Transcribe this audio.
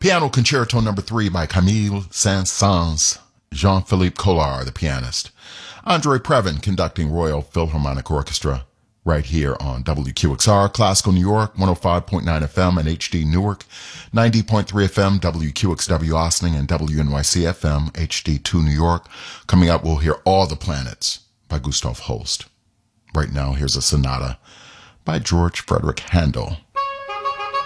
Piano Concerto No. 3 by Camille Saint-Saëns, Jean-Philippe Collard, the pianist. Andre Previn conducting Royal Philharmonic Orchestra right here on WQXR, Classical New York, 105.9 FM and HD Newark, 90.3 FM, WQXW Austin, and WNYC FM, HD2 New York. Coming up, we'll hear All the Planets by Gustav Holst. Right now, here's a sonata by George Frederick Handel.